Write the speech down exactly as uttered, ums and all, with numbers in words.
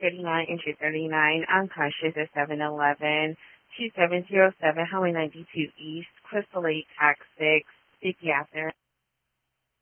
thirty-nine and two thirty-nine, unconscious at seven eleven, two seven zero seven, Highway ninety-two East, Crystal Lake, Tax six, psychiatric.